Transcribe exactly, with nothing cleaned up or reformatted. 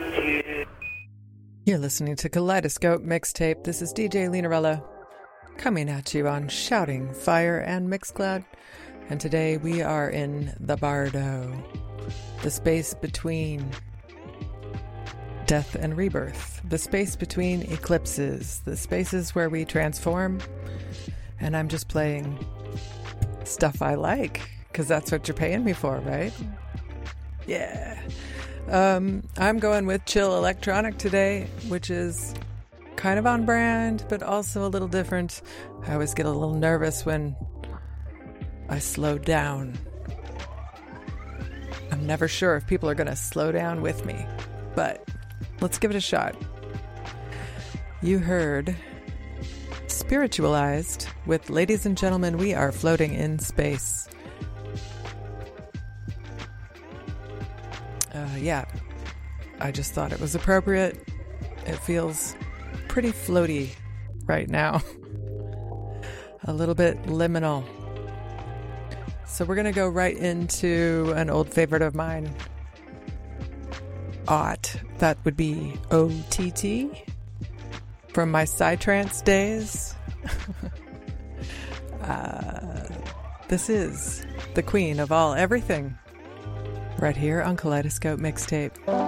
You're listening to Kaleidoscope Mixtape. This is D J Linarella coming at you on Shouting Fire and Mixcloud. And today we are in the Bardo, the space between death and rebirth, the space between eclipses, the spaces where we transform. And I'm just playing stuff I like, because that's what you're paying me for, right? Yeah. Um, I'm going with chill electronic today, which is kind of on brand, but also a little different. I always get a little nervous when I slow down. I'm never sure if people are going to slow down with me, but let's give it a shot. You heard Spiritualized with Ladies and Gentlemen, We Are Floating in Space. Uh, yeah, I just thought it was appropriate. It feels pretty floaty right now. A little bit liminal. So we're going to go right into an old favorite of mine. Ott. That would be O T T. From my Psytrance days. uh, this is the queen of all everything. Right here on Kaleidoscope Mixtape.